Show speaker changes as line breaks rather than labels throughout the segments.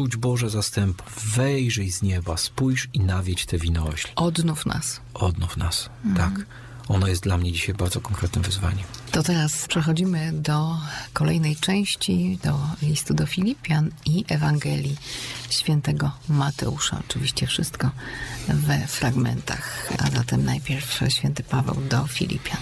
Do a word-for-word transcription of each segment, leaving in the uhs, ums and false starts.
Powróć, Boże zastępów, wejrzyj z nieba, spójrz i nawiedź te winoośle.
Odnów nas.
Odnów nas,
Mhm.
tak. Ono jest dla mnie dzisiaj bardzo konkretnym wyzwaniem.
To teraz przechodzimy do kolejnej części, do listu do Filipian i Ewangelii świętego Mateusza. Oczywiście wszystko we fragmentach, a zatem najpierw święty Paweł do Filipian.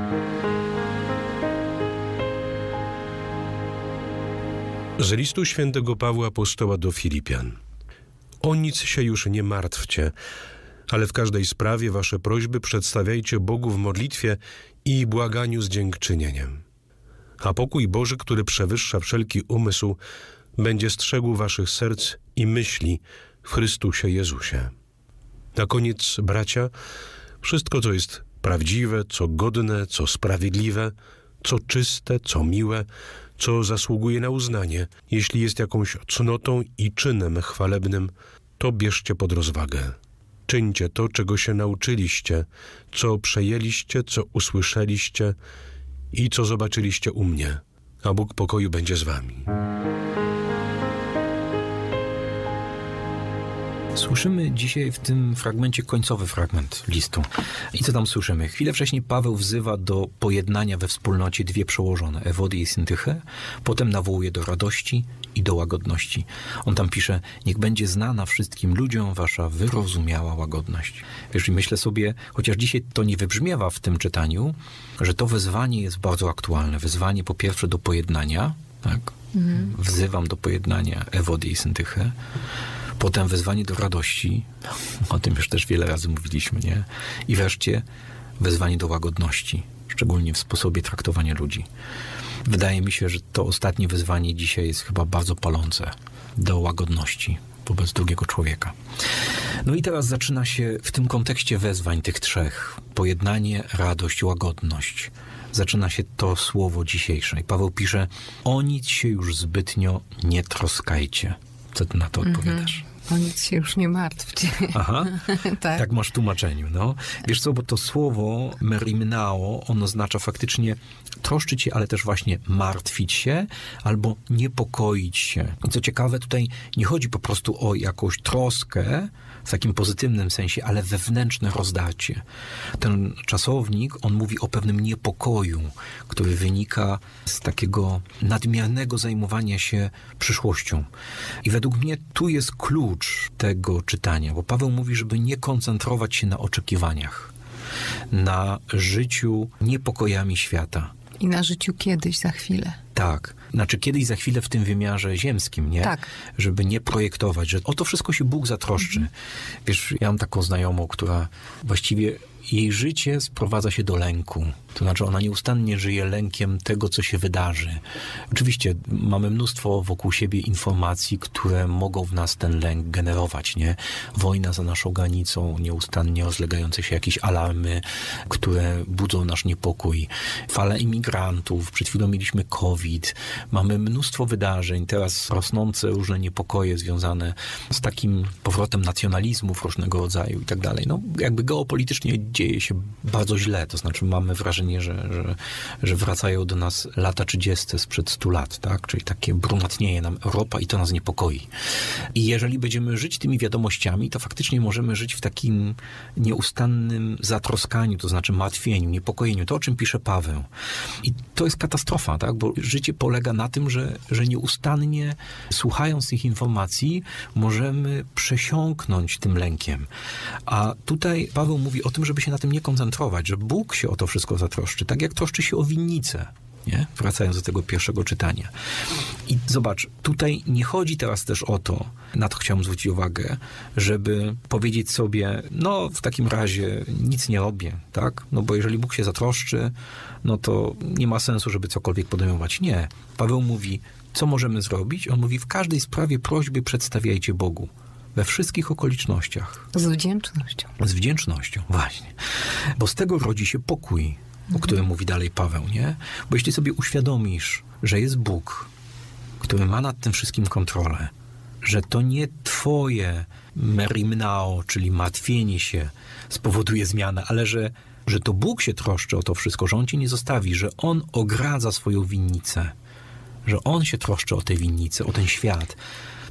Z listu świętego Pawła apostoła do Filipian. O nic się już nie martwcie, ale w każdej sprawie wasze prośby przedstawiajcie Bogu w modlitwie i błaganiu z dziękczynieniem. A pokój Boży, który przewyższa wszelki umysł, będzie strzegł waszych serc i myśli w Chrystusie Jezusie. Na koniec, bracia, wszystko, co jest prawdziwe, co godne, co sprawiedliwe, co czyste, co miłe, co zasługuje na uznanie, jeśli jest jakąś cnotą i czynem chwalebnym, to bierzcie pod rozwagę. Czyńcie to, czego się nauczyliście, co przejęliście, co usłyszeliście i co zobaczyliście u mnie, a Bóg pokoju będzie z wami.
Słyszymy dzisiaj w tym fragmencie końcowy fragment listu. I co tam słyszymy? Chwilę wcześniej Paweł wzywa do pojednania we wspólnocie dwie przełożone, Ewodię i Syntychę, potem nawołuje do radości i do łagodności. On tam pisze, niech będzie znana wszystkim ludziom wasza wyrozumiała łagodność. Wiesz, i myślę sobie, chociaż dzisiaj to nie wybrzmiewa w tym czytaniu, że to wezwanie jest bardzo aktualne. Wezwanie po pierwsze do pojednania, tak? Mhm. Wzywam do pojednania Ewodię i Syntychę. Potem wezwanie do radości, o tym już też wiele razy mówiliśmy, nie? I wreszcie wezwanie do łagodności, szczególnie w sposobie traktowania ludzi. Wydaje mi się, że to ostatnie wezwanie dzisiaj jest chyba bardzo palące, do łagodności wobec drugiego człowieka. No i teraz zaczyna się w tym kontekście wezwań tych trzech, pojednanie, radość, łagodność. Zaczyna się to słowo dzisiejsze. I Paweł pisze, o nic się już zbytnio nie troskajcie. Co ty na to odpowiadasz?
O nic się już nie martwcie.
Aha,
tak.
tak masz w tłumaczeniu. No. Wiesz co, bo to słowo merimnao, ono oznacza faktycznie troszczyć się, ale też właśnie martwić się albo niepokoić się. I co ciekawe, tutaj nie chodzi po prostu o jakąś troskę w takim pozytywnym sensie, ale wewnętrzne rozdarcie. Ten czasownik, on mówi o pewnym niepokoju, który wynika z takiego nadmiernego zajmowania się przyszłością. I według mnie tu jest klucz tego czytania, bo Paweł mówi, żeby nie koncentrować się na oczekiwaniach, na życiu niepokojami świata.
I na życiu kiedyś, za chwilę.
Tak. Znaczy kiedyś za chwilę w tym wymiarze ziemskim, nie?
Tak.
Żeby nie projektować, że o to wszystko się Bóg zatroszczy. Mhm. Wiesz, ja mam taką znajomą, która właściwie jej życie sprowadza się do lęku. To znaczy ona nieustannie żyje lękiem tego, co się wydarzy. Oczywiście mamy mnóstwo wokół siebie informacji, które mogą w nas ten lęk generować, nie? Wojna za naszą granicą, nieustannie rozlegające się jakieś alarmy, które budzą nasz niepokój. Fala imigrantów, przed chwilą mieliśmy COVID, mamy mnóstwo wydarzeń, teraz rosnące różne niepokoje związane z takim powrotem nacjonalizmów różnego rodzaju i tak dalej. No jakby geopolitycznie dzieje się bardzo źle, to znaczy mamy wrażenie, że, że, że wracają do nas lata trzydzieste sprzed stu lat, tak? Czyli takie brunatnieje nam Europa i to nas niepokoi. I jeżeli będziemy żyć tymi wiadomościami, to faktycznie możemy żyć w takim nieustannym zatroskaniu, to znaczy martwieniu, niepokojeniu. To, o czym pisze Paweł. I to jest katastrofa, tak? Bo życie polega na tym, że, że nieustannie słuchając tych informacji możemy przesiąknąć tym lękiem. A tutaj Paweł mówi o tym, żeby się na tym nie koncentrować, że Bóg się o to wszystko zatroszczy, tak jak troszczy się o winnicę, nie? Wracając do tego pierwszego czytania. I zobacz, tutaj nie chodzi teraz też o to, na to chciałem zwrócić uwagę, żeby powiedzieć sobie, no w takim razie nic nie robię, tak? No bo jeżeli Bóg się zatroszczy, no to nie ma sensu, żeby cokolwiek podejmować. Nie. Paweł mówi, co możemy zrobić? On mówi, w każdej sprawie prośby przedstawiajcie Bogu. We wszystkich okolicznościach.
Z wdzięcznością.
Z wdzięcznością, właśnie. Bo z tego rodzi się pokój, o którym mówi dalej Paweł, nie? Bo jeśli sobie uświadomisz, że jest Bóg, który ma nad tym wszystkim kontrolę, że to nie twoje merimnao, czyli martwienie się spowoduje zmianę, ale że, że to Bóg się troszczy o to wszystko, że On cię nie zostawi, że On ogradza swoją winnicę, że On się troszczy o tę winnicę, o ten świat,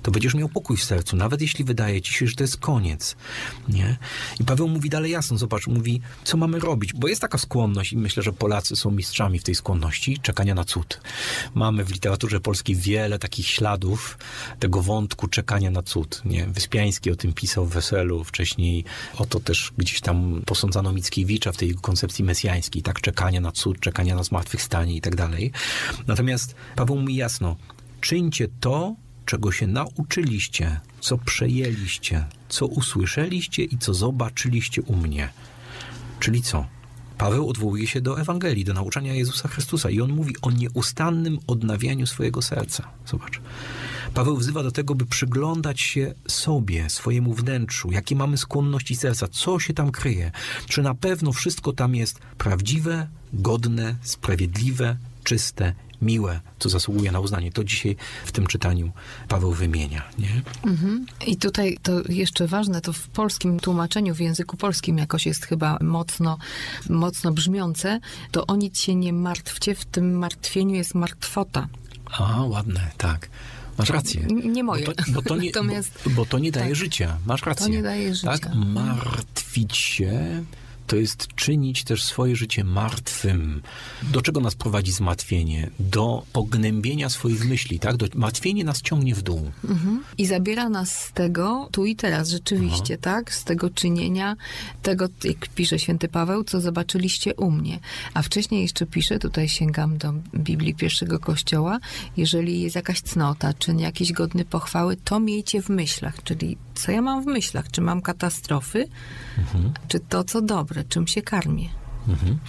to będziesz miał pokój w sercu, nawet jeśli wydaje ci się, że to jest koniec, nie? I Paweł mówi dalej jasno, zobacz, mówi, co mamy robić, bo jest taka skłonność i myślę, że Polacy są mistrzami w tej skłonności czekania na cud. Mamy w literaturze polskiej wiele takich śladów tego wątku czekania na cud, nie? Wyspiański o tym pisał w Weselu, wcześniej o to też gdzieś tam posądzano Mickiewicza w tej koncepcji mesjańskiej, tak? Czekania na cud, czekania na zmartwychwstanie i tak dalej. Natomiast Paweł mówi jasno, czyńcie to, czego się nauczyliście, co przejęliście, co usłyszeliście i co zobaczyliście u mnie. Czyli co? Paweł odwołuje się do Ewangelii, do nauczania Jezusa Chrystusa i on mówi o nieustannym odnawianiu swojego serca. Zobacz. Paweł wzywa do tego, by przyglądać się sobie, swojemu wnętrzu, jakie mamy skłonności serca, co się tam kryje, czy na pewno wszystko tam jest prawdziwe, godne, sprawiedliwe, czyste, miłe, co zasługuje na uznanie. To dzisiaj w tym czytaniu Paweł wymienia, nie?
Mhm. I tutaj to jeszcze ważne, to w polskim tłumaczeniu, w języku polskim jakoś jest chyba mocno, mocno brzmiące, to o nic się nie martwcie, w tym martwieniu jest martwota.
A, ładne, tak. Masz rację.
N- nie moje.
Bo to, bo to, nie,
Natomiast,
bo, bo to nie daje
tak,
życia. Masz rację.
To nie daje życia.
Tak? Martwić się to jest czynić też swoje życie martwym. Do czego nas prowadzi zmartwienie? Do pognębienia swoich myśli, tak? Do, martwienie nas ciągnie w dół.
Mhm. I zabiera nas z tego tu i teraz, rzeczywiście, Aha. tak? Z tego czynienia, tego, jak pisze święty Paweł, co zobaczyliście u mnie. A wcześniej jeszcze pisze, tutaj sięgam do Biblii pierwszego Kościoła, jeżeli jest jakaś cnota, czy jakiś godny pochwały, to miejcie w myślach. Czyli co ja mam w myślach? Czy mam katastrofy? Mhm. Czy to, co dobre? Czym się karmię?
Mhm.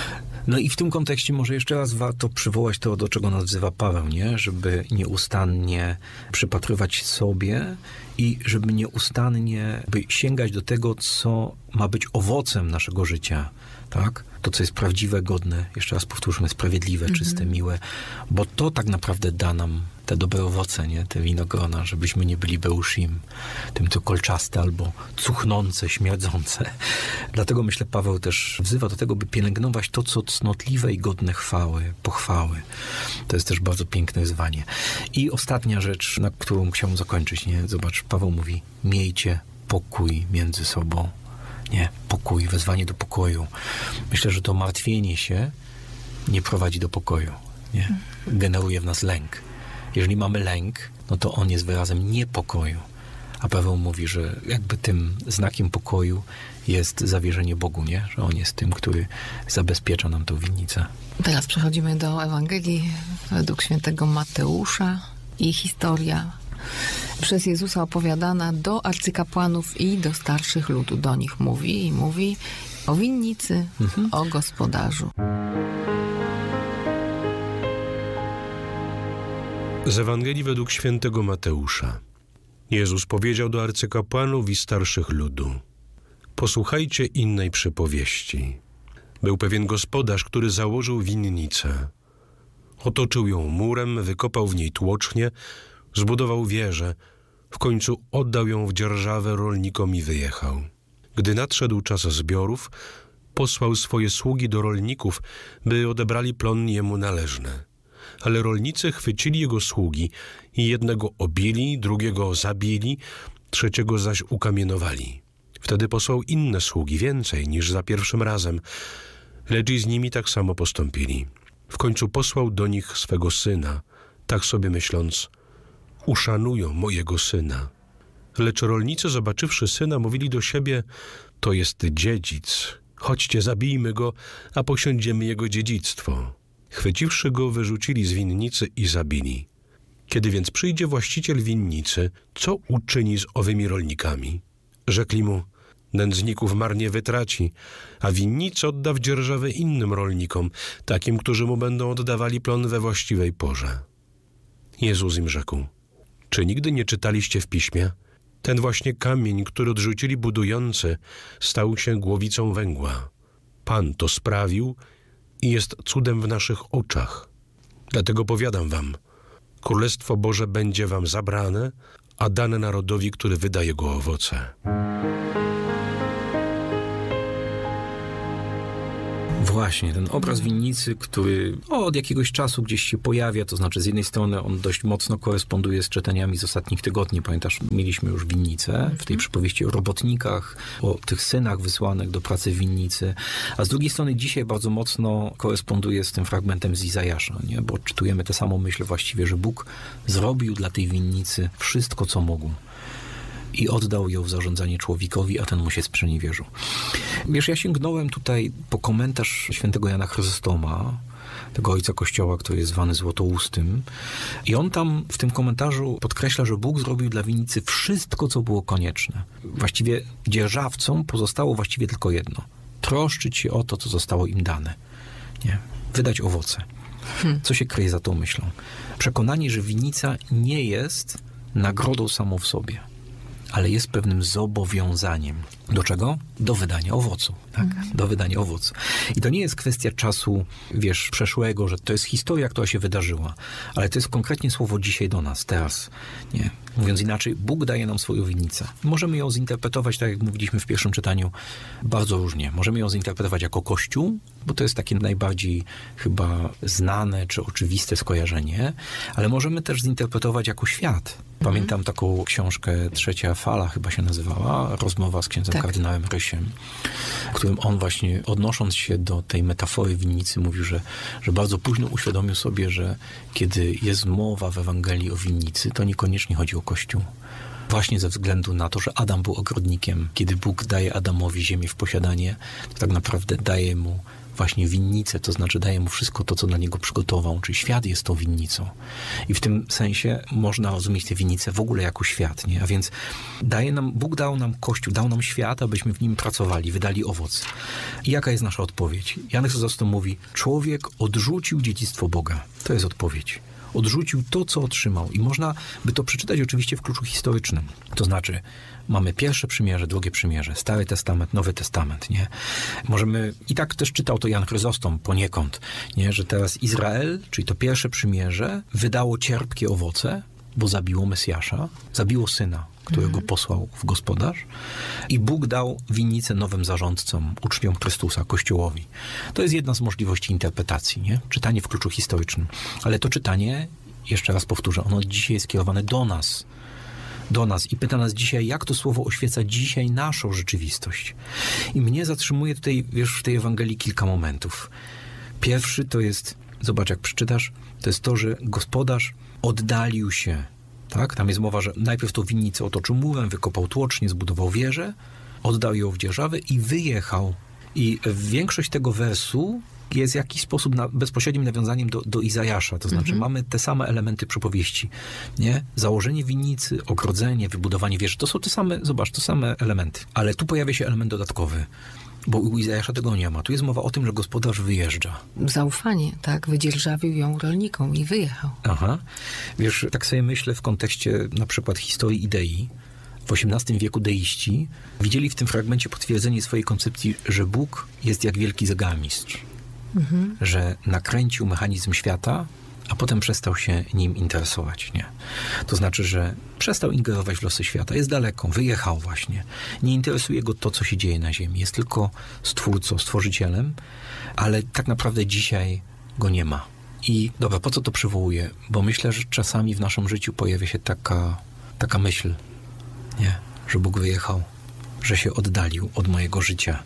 No i w tym kontekście może jeszcze raz warto przywołać to, do czego nas wzywa Paweł, nie? Żeby nieustannie przypatrywać sobie i żeby nieustannie by sięgać do tego, co ma być owocem naszego życia, tak? To, co jest prawdziwe, godne, jeszcze raz powtórzmy, sprawiedliwe, mhm. czyste, miłe, bo to tak naprawdę da nam te dobre owoce, nie? Te winogrona, żebyśmy nie byli beushim, tym to kolczaste albo cuchnące, śmierdzące. Dlatego myślę, Paweł też wzywa do tego, by pielęgnować to, co cnotliwe i godne chwały, pochwały. To jest też bardzo piękne wyzwanie. I ostatnia rzecz, na którą chciałbym zakończyć, nie? Zobacz, Paweł mówi, miejcie pokój między sobą. Nie, pokój, wezwanie do pokoju. Myślę, że to martwienie się nie prowadzi do pokoju, nie? Generuje w nas lęk. Jeżeli mamy lęk, no to on jest wyrazem niepokoju. A Paweł mówi, że jakby tym znakiem pokoju jest zawierzenie Bogu, nie? Że on jest tym, który zabezpiecza nam tą winnicę.
Teraz przechodzimy do Ewangelii według świętego Mateusza i historia przez Jezusa opowiadana do arcykapłanów i do starszych ludu. Do nich mówi i mówi o winnicy, mhm. o gospodarzu.
Z Ewangelii według świętego Mateusza. Jezus powiedział do arcykapłanów i starszych ludu: posłuchajcie innej przypowieści. Był pewien gospodarz, który założył winnicę. Otoczył ją murem, wykopał w niej tłocznię, zbudował wieżę, w końcu oddał ją w dzierżawę rolnikom i wyjechał. Gdy nadszedł czas zbiorów, posłał swoje sługi do rolników, by odebrali plon jemu należny. Ale rolnicy chwycili jego sługi i jednego obili, drugiego zabili, trzeciego zaś ukamienowali. Wtedy posłał inne sługi, więcej niż za pierwszym razem, lecz i z nimi tak samo postąpili. W końcu posłał do nich swego syna, tak sobie myśląc: uszanują mojego syna. Lecz rolnicy, zobaczywszy syna, mówili do siebie: to jest dziedzic, chodźcie, zabijmy go, a posiądziemy jego dziedzictwo. Chwyciwszy go, wyrzucili z winnicy i zabili. Kiedy więc przyjdzie właściciel winnicy, co uczyni z owymi rolnikami? Rzekli mu: nędzników marnie wytraci, a winnicę odda w dzierżawę innym rolnikom, takim, którzy mu będą oddawali plon we właściwej porze. Jezus im rzekł: czy nigdy nie czytaliście w Piśmie? Ten właśnie kamień, który odrzucili budujący, stał się głowicą węgła. Pan to sprawił i jest cudem w naszych oczach. Dlatego powiadam wam, Królestwo Boże będzie wam zabrane, a dane narodowi, który wyda jego owoce.
W Właśnie, ten obraz winnicy, który od jakiegoś czasu gdzieś się pojawia, to znaczy z jednej strony on dość mocno koresponduje z czytaniami z ostatnich tygodni. Pamiętasz, mieliśmy już winnicę w tej przypowieści o robotnikach, o tych synach wysłanych do pracy w winnicy, a z drugiej strony dzisiaj bardzo mocno koresponduje z tym fragmentem z Izajasza, nie? Bo czytujemy tę samą myśl właściwie, że Bóg zrobił dla tej winnicy wszystko, co mógł. I oddał ją w zarządzanie człowiekowi, a ten mu się sprzeniewierzył. Wiesz, ja sięgnąłem tutaj po komentarz świętego Jana Chryzostoma, tego ojca Kościoła, który jest zwany Złotoustym. I on tam w tym komentarzu podkreśla, że Bóg zrobił dla winnicy wszystko, co było konieczne. Właściwie dzierżawcom pozostało właściwie tylko jedno. Troszczyć się o to, co zostało im dane. Nie? Wydać owoce. Co się kryje za tą myślą? Przekonanie, że winnica nie jest nagrodą samą w sobie, ale jest pewnym zobowiązaniem. Do czego? Do wydania owocu. Tak? Mm. Do wydania owocu. I to nie jest kwestia czasu, wiesz, przeszłego, że to jest historia, która się wydarzyła, ale to jest konkretnie słowo dzisiaj do nas, teraz. Nie. Mówiąc inaczej, Bóg daje nam swoją winnicę. Możemy ją zinterpretować, tak jak mówiliśmy w pierwszym czytaniu, bardzo różnie. Możemy ją zinterpretować jako Kościół, bo to jest takie najbardziej chyba znane czy oczywiste skojarzenie, ale możemy też zinterpretować jako świat. Pamiętam mm. taką książkę Trzecia Fala chyba się nazywała, rozmowa z księdzem tak. kardynałem Rysiem, w którym on właśnie odnosząc się do tej metafory winnicy mówił, że, że bardzo późno uświadomił sobie, że kiedy jest mowa w Ewangelii o winnicy, to niekoniecznie chodzi o Kościół. Właśnie ze względu na to, że Adam był ogrodnikiem. Kiedy Bóg daje Adamowi ziemię w posiadanie, to tak naprawdę daje mu właśnie winnicę, to znaczy daje mu wszystko to, co dla niego przygotował, czyli świat jest tą winnicą. I w tym sensie można rozumieć tę winnicę w ogóle jako świat, nie? A więc daje nam, Bóg dał nam Kościół, dał nam świat, abyśmy w nim pracowali, wydali owoc. I jaka jest nasza odpowiedź? Jan Chryzostom mówi, człowiek odrzucił dziedzictwo Boga. To jest odpowiedź. Odrzucił to, co otrzymał. I można by to przeczytać oczywiście w kluczu historycznym. To znaczy, mamy pierwsze przymierze, drugie przymierze, Stary Testament, Nowy Testament, nie? Możemy, i tak też czytał to Jan Chryzostom poniekąd, nie? Że teraz Izrael, czyli to pierwsze przymierze, wydało cierpkie owoce, bo zabiło Mesjasza, zabiło Syna, którego mm. posłał w gospodarz i Bóg dał winnicę nowym zarządcom, uczniom Chrystusa, Kościołowi. To jest jedna z możliwości interpretacji, nie? Czytanie w kluczu historycznym. Ale to czytanie, jeszcze raz powtórzę, ono dzisiaj jest skierowane do nas. Do nas i pyta nas dzisiaj, jak to słowo oświeca dzisiaj naszą rzeczywistość. I mnie zatrzymuje tutaj, wiesz, w tej Ewangelii kilka momentów. Pierwszy to jest, zobacz jak przeczytasz, to jest to, że gospodarz oddalił się. Tak? Tam jest mowa, że najpierw tą winnicę otoczył murem, wykopał tłocznie, zbudował wieżę, oddał ją w dzierżawę i wyjechał. I większość tego wersu jest w jakiś sposób na, bezpośrednim nawiązaniem do, do Izajasza. To znaczy, mm-hmm. mamy te same elementy przypowieści. Nie? Założenie winnicy, ogrodzenie, wybudowanie wieży. To są te same, zobacz, te same elementy. Ale tu pojawia się element dodatkowy. Bo u Izajasza tego nie ma. Tu jest mowa o tym, że gospodarz wyjeżdża.
Zaufanie, tak. Wydzierżawił ją rolnikom i wyjechał.
Aha. Wiesz, tak sobie myślę w kontekście na przykład historii idei. W osiemnastym wieku deiści widzieli w tym fragmencie potwierdzenie swojej koncepcji, że Bóg jest jak wielki zegarmistrz. Mhm. Że nakręcił mechanizm świata, a potem przestał się nim interesować, nie? To znaczy, że przestał ingerować w losy świata. Jest daleko, wyjechał właśnie. Nie interesuje go to, co się dzieje na ziemi. Jest tylko stwórcą, stworzycielem, ale tak naprawdę dzisiaj go nie ma. I dobra, po co to przywołuję? Bo myślę, że czasami w naszym życiu pojawia się taka, taka myśl, nie? Że Bóg wyjechał, że się oddalił od mojego życia,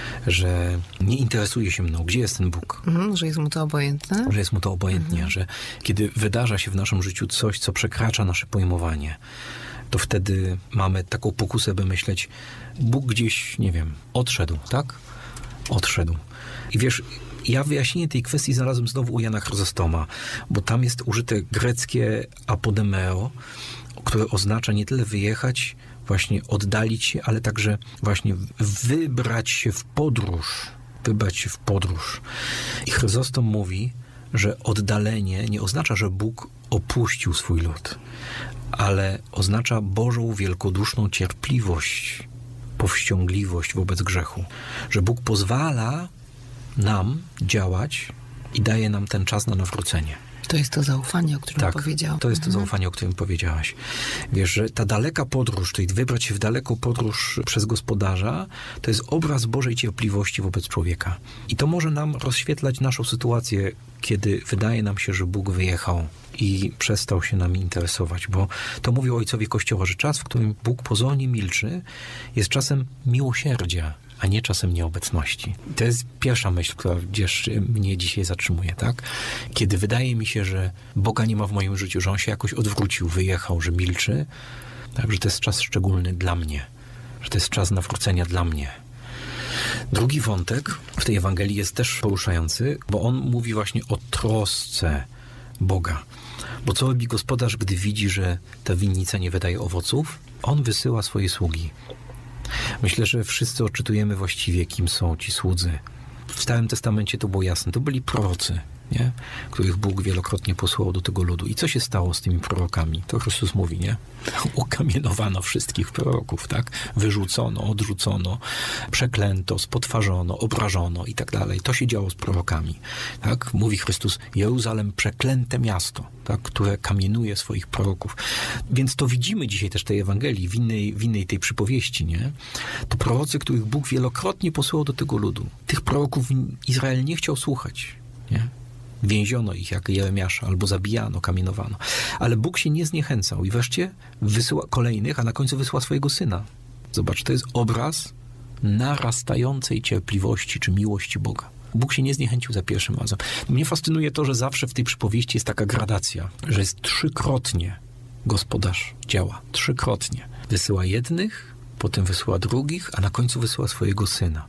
że nie interesuje się mną, gdzie jest ten Bóg.
Mhm, że jest mu to obojętne.
Że jest mu to obojętnie, mhm. że kiedy wydarza się w naszym życiu coś, co przekracza nasze pojmowanie, to wtedy mamy taką pokusę, by myśleć, Bóg gdzieś, nie wiem, odszedł, tak? Odszedł. I wiesz, ja wyjaśnienie tej kwestii znalazłem znowu u Jana Chryzostoma, bo tam jest użyte greckie apodemeo, które oznacza nie tyle wyjechać, właśnie oddalić się, ale także właśnie wybrać się w podróż. Wybrać się w podróż. I Chryzostom mówi, że oddalenie nie oznacza, że Bóg opuścił swój lud, ale oznacza Bożą wielkoduszną cierpliwość, powściągliwość wobec grzechu. Że Bóg pozwala nam działać i daje nam ten czas na nawrócenie.
To jest to zaufanie, o którym
tak,
powiedział.
to jest to
mhm.
zaufanie, o którym powiedziałaś. Wiesz, że ta daleka podróż, czyli wybrać się w daleką podróż przez gospodarza, to jest obraz Bożej cierpliwości wobec człowieka. I to może nam rozświetlać naszą sytuację, kiedy wydaje nam się, że Bóg wyjechał i przestał się nami interesować, bo to mówią ojcowie Kościoła, że czas, w którym Bóg pozornie milczy, jest czasem miłosierdzia, a nie czasem nieobecności. To jest pierwsza myśl, która gdzieś mnie dzisiaj zatrzymuje, tak? Kiedy wydaje mi się, że Boga nie ma w moim życiu, że On się jakoś odwrócił, wyjechał, że milczy, tak, że to jest czas szczególny dla mnie, że to jest czas nawrócenia dla mnie. Drugi wątek w tej Ewangelii jest też poruszający, bo on mówi właśnie o trosce Boga. Bo co robi gospodarz, gdy widzi, że ta winnica nie wydaje owoców? On wysyła swoje sługi. Myślę, że wszyscy odczytujemy właściwie, kim są ci słudzy. W Starym Testamencie to było jasne. To byli prorocy, nie? Których Bóg wielokrotnie posłał do tego ludu. I co się stało z tymi prorokami? To Chrystus mówi, nie? Ukamienowano wszystkich proroków, tak? Wyrzucono, odrzucono, przeklęto, spotwarzono, obrażono i tak dalej. To się działo z prorokami, tak? Mówi Chrystus, Jeruzalem przeklęte miasto, tak? Które kamienuje swoich proroków. Więc to widzimy dzisiaj też w tej Ewangelii, w innej, w innej tej przypowieści, nie? To prorocy, których Bóg wielokrotnie posłał do tego ludu. Tych proroków Izrael nie chciał słuchać, nie? Więziono ich jak Jeremiasza, albo zabijano, kamienowano. Ale Bóg się nie zniechęcał i wreszcie wysyła kolejnych, a na końcu wysyła swojego Syna. Zobacz, to jest obraz narastającej cierpliwości czy miłości Boga. Bóg się nie zniechęcił za pierwszym razem. Mnie fascynuje to, że zawsze w tej przypowieści jest taka gradacja, że jest trzykrotnie gospodarz działa. Trzykrotnie. Wysyła jednych, potem wysyła drugich, a na końcu wysyła swojego Syna.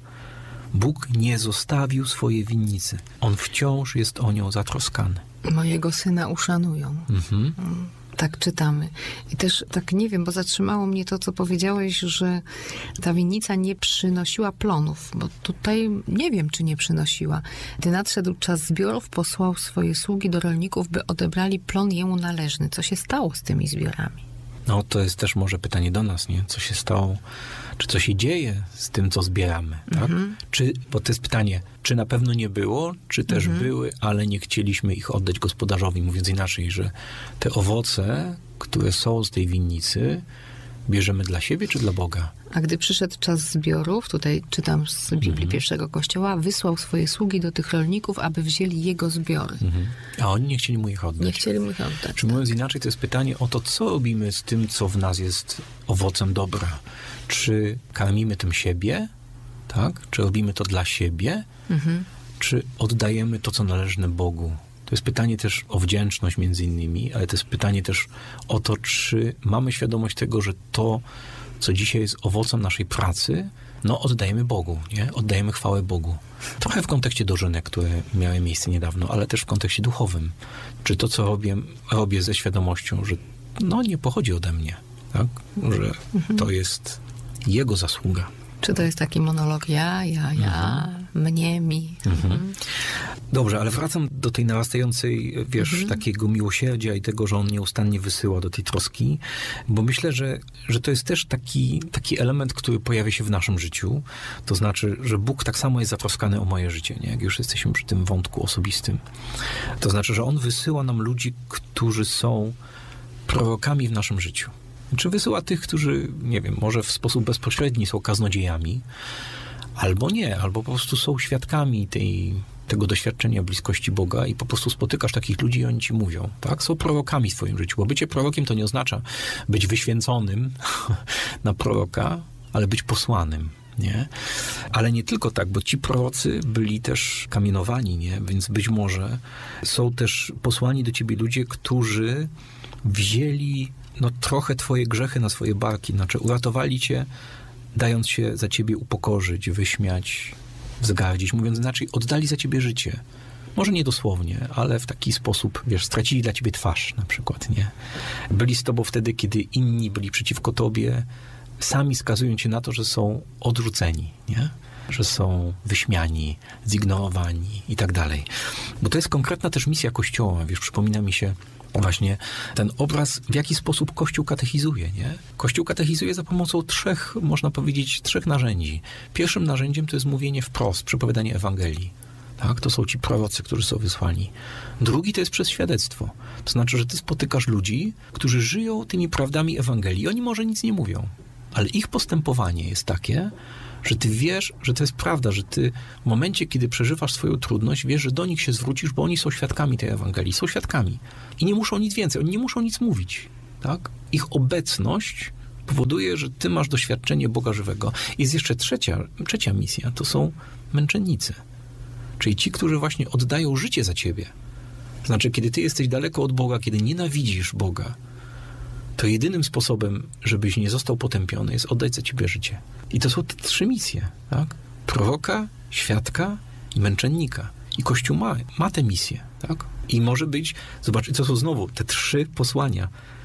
Bóg nie zostawił swojej winnicy. On wciąż jest o nią zatroskany.
Mojego Syna uszanują.
Mhm.
Tak czytamy. I też tak nie wiem, bo zatrzymało mnie to, co powiedziałeś, że ta winnica nie przynosiła plonów, bo tutaj nie wiem, czy nie przynosiła. Gdy nadszedł czas zbiorów, posłał swoje sługi do rolników, by odebrali plon jemu należny. Co się stało z tymi zbiorami?
No to jest też może pytanie do nas, nie? Co się stało, czy co się dzieje z tym, co zbieramy, tak? Mhm. Czy, bo to jest pytanie, czy na pewno nie było, czy też mhm. były, ale nie chcieliśmy ich oddać gospodarzowi, mówiąc inaczej, że te owoce, które są z tej winnicy, bierzemy dla siebie, czy dla Boga?
A gdy przyszedł czas zbiorów, tutaj czytam z Biblii mhm. pierwszego Kościoła, wysłał swoje sługi do tych rolników, aby wzięli jego zbiory.
Mhm. A oni nie chcieli mu ich oddać.
Nie chcieli mu ich oddać.
Czy mówiąc tak. inaczej, to jest pytanie o to, co robimy z tym, co w nas jest owocem dobra. Czy karmimy tym siebie, tak? Czy robimy to dla siebie, mhm. czy oddajemy to, co należne Bogu. To jest pytanie też o wdzięczność między innymi, ale to jest pytanie też o to, czy mamy świadomość tego, że to, co dzisiaj jest owocem naszej pracy, no oddajemy Bogu, nie? Oddajemy chwałę Bogu. Trochę w kontekście dożynek, które miały miejsce niedawno, ale też w kontekście duchowym. Czy to, co robię, robię ze świadomością, że no nie pochodzi ode mnie, tak? Że mhm. to jest Jego zasługa.
Czy to jest taki monolog ja, ja, ja, mhm. mnie, mi. Mhm.
Dobrze, ale wracam do tej narastającej, wiesz, mhm. takiego miłosierdzia i tego, że On nieustannie wysyła do tej troski, bo myślę, że, że to jest też taki, taki element, który pojawia się w naszym życiu. To znaczy, że Bóg tak samo jest zatroskany o moje życie, nie? Jak już jesteśmy przy tym wątku osobistym. To znaczy, że On wysyła nam ludzi, którzy są prorokami w naszym życiu. Czy wysyła tych, którzy, nie wiem, może w sposób bezpośredni są kaznodziejami, albo nie, albo po prostu są świadkami tej, tego doświadczenia bliskości Boga i po prostu spotykasz takich ludzi i oni ci mówią, tak? Są prorokami w twoim życiu, bo bycie prorokiem to nie oznacza być wyświęconym na proroka, ale być posłanym, nie? Ale nie tylko tak, bo ci prorocy byli też kamienowani, nie? Więc być może są też posłani do ciebie ludzie, którzy wzięli no trochę twoje grzechy na swoje barki, znaczy uratowali cię, dając się za ciebie upokorzyć, wyśmiać, wzgardzić, mówiąc inaczej, oddali za ciebie życie. Może nie dosłownie, ale w taki sposób, wiesz, stracili dla ciebie twarz na przykład, nie? Byli z tobą wtedy, kiedy inni byli przeciwko tobie, sami skazują cię na to, że są odrzuceni, nie? Że są wyśmiani, zignorowani i tak dalej. Bo to jest konkretna też misja Kościoła, wiesz, przypomina mi się właśnie ten obraz, w jaki sposób Kościół katechizuje, nie? Kościół katechizuje za pomocą trzech, można powiedzieć, trzech narzędzi. Pierwszym narzędziem to jest mówienie wprost, przepowiadanie Ewangelii. Tak? To są ci prorocy, którzy są wysłani. Drugi to jest przez świadectwo. To znaczy, że ty spotykasz ludzi, którzy żyją tymi prawdami Ewangelii. Oni może nic nie mówią, ale ich postępowanie jest takie, że ty wiesz, że to jest prawda, że ty w momencie, kiedy przeżywasz swoją trudność, wiesz, że do nich się zwrócisz, bo oni są świadkami tej Ewangelii. Są świadkami. I nie muszą nic więcej. Oni nie muszą nic mówić. Tak? Ich obecność powoduje, że ty masz doświadczenie Boga żywego. Jest jeszcze trzecia, trzecia misja. To są męczennicy. Czyli ci, którzy właśnie oddają życie za ciebie. Znaczy, kiedy ty jesteś daleko od Boga, kiedy nienawidzisz Boga, to jedynym sposobem, żebyś nie został potępiony, jest oddać za ciebie życie. I to są te trzy misje, tak? Proroka, świadka i męczennika. I Kościół ma, ma tę misję, tak? I może być, zobaczcie, to są znowu te trzy posłania,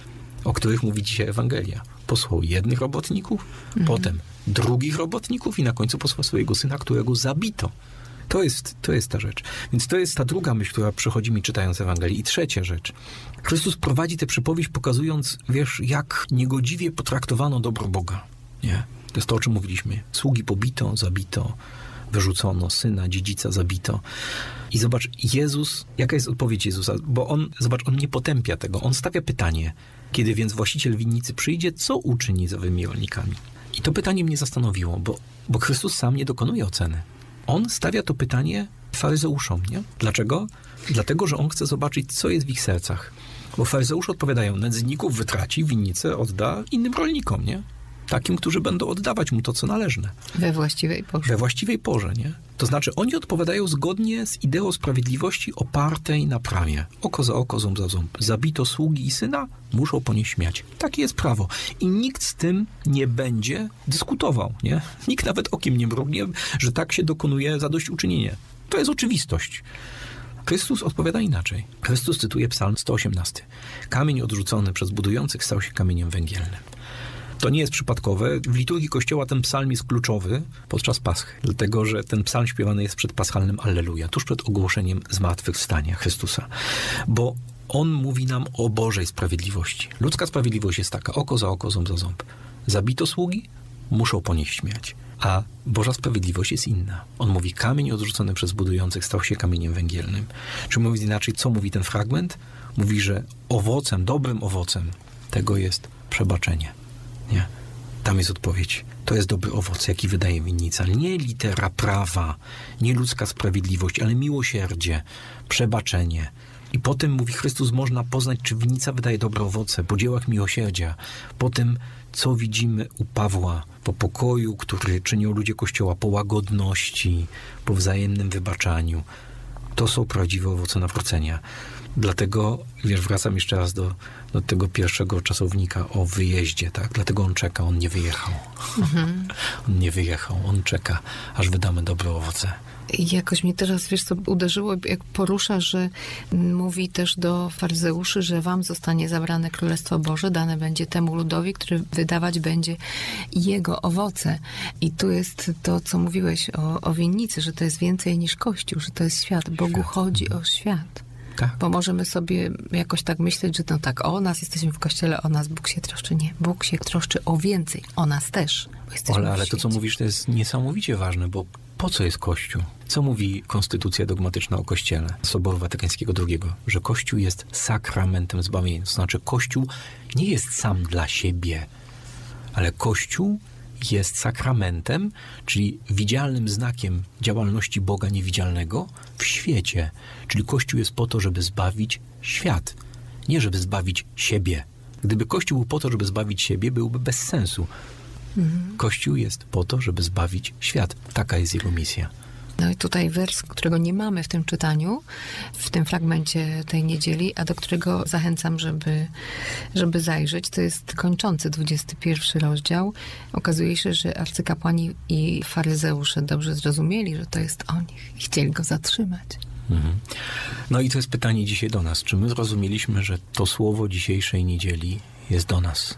o których mówi dzisiaj Ewangelia. Posłał jednych robotników, mhm. potem drugich robotników i na końcu posłał swojego syna, którego zabito. To jest, to jest ta rzecz. Więc to jest ta druga myśl, która przychodzi mi czytając Ewangelię. I trzecia rzecz. Chrystus prowadzi tę przypowieść, pokazując, wiesz, jak niegodziwie potraktowano dobro Boga. Nie? To jest to, o czym mówiliśmy. Sługi pobito, zabito, wyrzucono, syna, dziedzica zabito. I zobacz, Jezus, jaka jest odpowiedź Jezusa? Bo on, zobacz, on nie potępia tego. On stawia pytanie. Kiedy więc właściciel winnicy przyjdzie, co uczyni z owymi rolnikami? I to pytanie mnie zastanowiło, bo, bo Chrystus sam nie dokonuje oceny. On stawia to pytanie faryzeuszom, nie? Dlaczego? Dlatego, że on chce zobaczyć, co jest w ich sercach. Bo faryzeusze odpowiadają, nędzników wytraci, winnicę odda innym rolnikom, nie? Takim, którzy będą oddawać mu to, co należne.
We właściwej porze.
We właściwej porze, nie? To znaczy, oni odpowiadają zgodnie z ideą sprawiedliwości opartej na prawie. Oko za oko, ząb za ząb. Zabito sługi i syna, muszą ponieść śmierć. Takie jest prawo. I nikt z tym nie będzie dyskutował, nie? Nikt nawet okiem nie mrugnie, że tak się dokonuje zadośćuczynienie. To jest oczywistość. Chrystus odpowiada inaczej. Chrystus cytuje Psalm sto osiemnasty. Kamień odrzucony przez budujących stał się kamieniem węgielnym. To nie jest przypadkowe. W liturgii Kościoła ten psalm jest kluczowy podczas Paschy, dlatego że ten psalm śpiewany jest przed paschalnym Alleluja, tuż przed ogłoszeniem zmartwychwstania Chrystusa. Bo on mówi nam o Bożej sprawiedliwości. Ludzka sprawiedliwość jest taka, oko za oko, ząb za ząb. Zabito sługi, muszą ponieść śmierć. A Boża sprawiedliwość jest inna. On mówi, kamień odrzucony przez budujących stał się kamieniem węgielnym. Czy mówiąc inaczej, co mówi ten fragment? Mówi, że owocem, dobrym owocem tego jest przebaczenie. Nie. Tam jest odpowiedź. To jest dobry owoc, jaki wydaje winnica. Nie litera prawa, nie ludzka sprawiedliwość, ale miłosierdzie, przebaczenie. I potem, mówi Chrystus, można poznać, czy winnica wydaje dobre owoce, po dziełach miłosierdzia, po tym, co widzimy u Pawła, po pokoju, który czynią ludzie Kościoła, po łagodności, po wzajemnym wybaczaniu. To są prawdziwe owoce nawrócenia. Dlatego, wiesz, wracam jeszcze raz do, do tego pierwszego czasownika o wyjeździe, tak? Dlatego on czeka, on nie wyjechał. Mhm. On nie wyjechał, on czeka, aż wydamy dobre owoce.
I jakoś mnie teraz, wiesz co, uderzyło, jak porusza, że mówi też do faryzeuszy, że wam zostanie zabrane Królestwo Boże, dane będzie temu ludowi, który wydawać będzie jego owoce. I tu jest to, co mówiłeś o, o winnicy, że to jest więcej niż Kościół, że to jest świat. Bogu świat. chodzi o świat. Tak. Bo możemy sobie jakoś tak myśleć, że no tak, o nas jesteśmy w Kościele, o nas Bóg się troszczy. Nie, Bóg się troszczy o więcej, o nas też. Bo
ale ale to, co mówisz, to jest niesamowicie ważne, bo po co jest Kościół? Co mówi konstytucja dogmatyczna o Kościele Soboru Watykańskiego drugiego? Że Kościół jest sakramentem zbawienia. To znaczy, Kościół nie jest sam dla siebie, ale Kościół jest sakramentem, czyli widzialnym znakiem działalności Boga niewidzialnego w świecie. Czyli Kościół jest po to, żeby zbawić świat, nie żeby zbawić siebie. Gdyby Kościół był po to, żeby zbawić siebie, byłby bez sensu. Mhm. Kościół jest po to, żeby zbawić świat. Taka jest jego misja.
No i tutaj wers, którego nie mamy w tym czytaniu, w tym fragmencie tej niedzieli, a do którego zachęcam, żeby, żeby zajrzeć, to jest kończący dwudziesty pierwszy rozdział. Okazuje się, że arcykapłani i faryzeusze dobrze zrozumieli, że to jest o nich i chcieli go zatrzymać.
Mhm. No i to jest pytanie dzisiaj do nas. Czy my zrozumieliśmy, że to słowo dzisiejszej niedzieli jest do nas?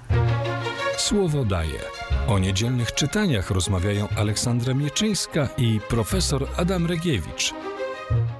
Słowo daje. O niedzielnych czytaniach rozmawiają Aleksandra Mieczyńska i profesor Adam Regiewicz.